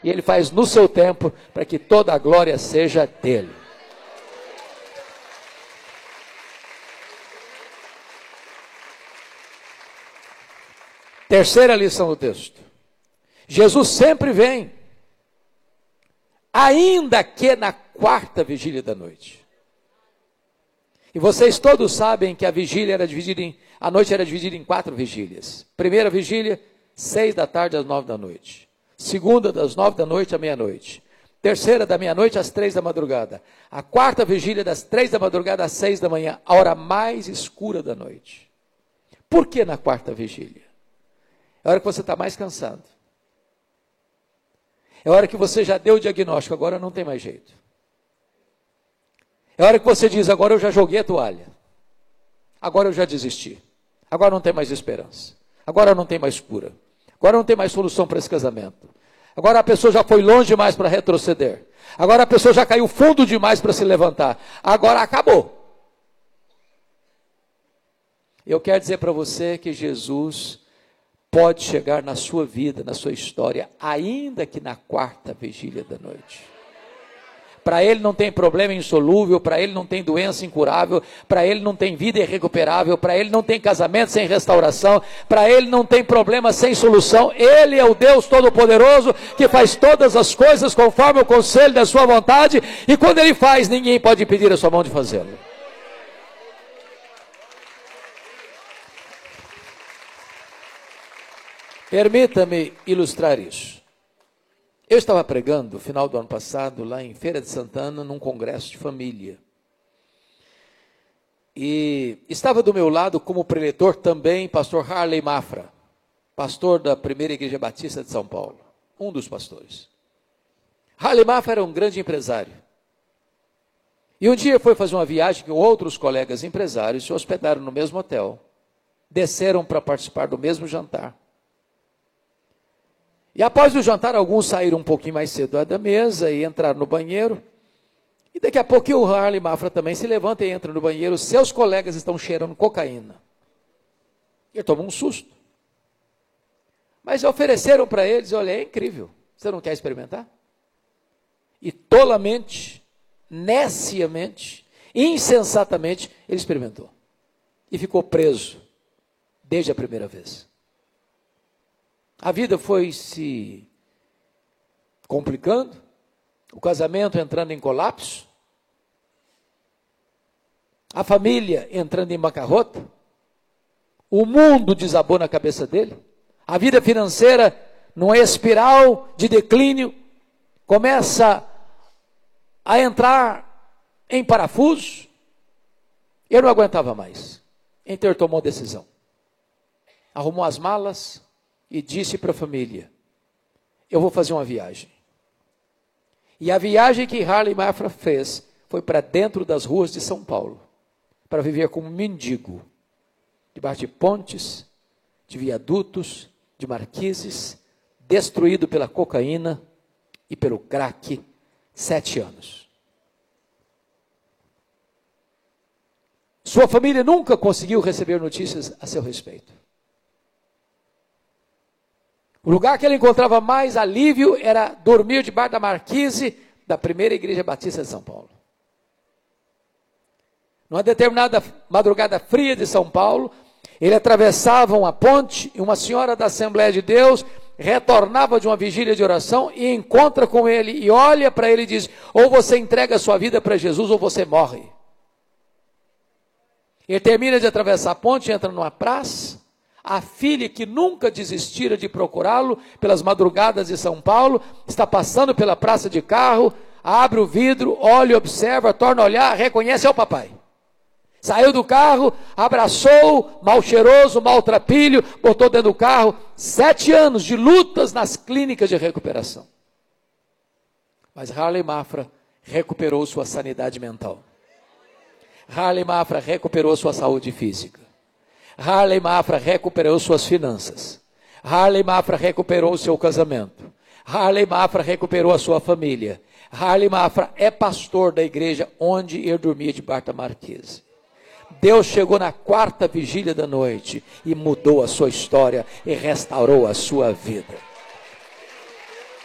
e Ele faz no seu tempo, para que toda a glória seja dEle. Terceira lição do texto. Jesus sempre vem, ainda que na quarta vigília da noite. E vocês todos sabem que a noite era dividida em 4 vigílias. Primeira vigília, 6 da tarde às 9 da noite. Segunda, das 9 da noite à meia-noite. Terceira, da meia-noite às 3 da madrugada. A quarta vigília, das 3 da madrugada às 6 da manhã, a hora mais escura da noite. Por que na quarta vigília? É a hora que você está mais cansado. É a hora que você já deu o diagnóstico, agora não tem mais jeito. É a hora que você diz, agora eu já joguei a toalha. Agora eu já desisti. Agora não tem mais esperança. Agora não tem mais cura. Agora não tem mais solução para esse casamento. Agora a pessoa já foi longe demais para retroceder. Agora a pessoa já caiu fundo demais para se levantar. Agora acabou. Eu quero dizer para você que Jesus pode chegar na sua vida, na sua história, ainda que na quarta vigília da noite. Para Ele não tem problema insolúvel, para Ele não tem doença incurável, para Ele não tem vida irrecuperável, para Ele não tem casamento sem restauração, para Ele não tem problema sem solução. Ele é o Deus Todo-Poderoso que faz todas as coisas conforme o conselho da sua vontade, e quando Ele faz, ninguém pode impedir a sua mão de fazê-lo. Permita-me ilustrar isso. Eu estava pregando no final do ano passado, lá em Feira de Santana, num congresso de família. E estava do meu lado como preletor também pastor Harley Mafra, pastor da Primeira Igreja Batista de São Paulo, um dos pastores. Harley Mafra era um grande empresário. E um dia foi fazer uma viagem com outros colegas empresários, se hospedaram no mesmo hotel, desceram para participar do mesmo jantar. E após o jantar, alguns saíram um pouquinho mais cedo da mesa e entraram no banheiro. E daqui a pouco o Harley Mafra também se levanta e entra no banheiro. Seus colegas estão cheirando cocaína. Ele tomou um susto. Mas ofereceram para eles, olha, é incrível. Você não quer experimentar? E tolamente, neciamente, insensatamente, ele experimentou. E ficou preso desde a primeira vez. A vida foi se complicando, o casamento entrando em colapso, a família entrando em bancarrota, o mundo desabou na cabeça dele, a vida financeira numa espiral de declínio, começa a entrar em parafuso. Ele não aguentava mais, então ele tomou decisão, arrumou as malas, e disse para a família, eu vou fazer uma viagem. E a viagem que Harley Mafra fez foi para dentro das ruas de São Paulo, para viver como mendigo, debaixo de pontes, de viadutos, de marquises, destruído pela cocaína e pelo crack, 7 anos. Sua família nunca conseguiu receber notícias a seu respeito. O lugar que ele encontrava mais alívio era dormir debaixo da marquise da Primeira Igreja Batista de São Paulo. Numa determinada madrugada fria de São Paulo, ele atravessava uma ponte e uma senhora da Assembleia de Deus retornava de uma vigília de oração e encontra com ele e olha para ele e diz, ou você entrega a sua vida para Jesus ou você morre. Ele termina de atravessar a ponte, entra numa praça. A filha, que nunca desistira de procurá-lo pelas madrugadas de São Paulo, está passando pela praça de carro, abre o vidro, olha, observa, torna a olhar, reconhece, é o papai. Saiu do carro, abraçou, mal cheiroso, maltrapilho, botou dentro do carro. 7 anos de lutas nas clínicas de recuperação. Mas Harley Mafra recuperou sua sanidade mental. Harley Mafra recuperou sua saúde física. Harley Mafra recuperou suas finanças. Harley Mafra recuperou o seu casamento. Harley Mafra recuperou a sua família. Harley Mafra é pastor da igreja onde ele dormia debaixo da marquise. Deus chegou na quarta vigília da noite e mudou a sua história e restaurou a sua vida.